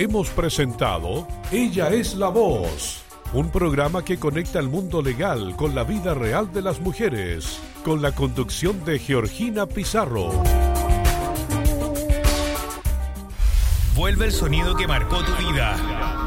hemos presentado Ella es la Voz, un programa que conecta el mundo legal con la vida real de las mujeres, con la conducción de Georgina Pizarro. Vuelve el sonido que marcó tu vida.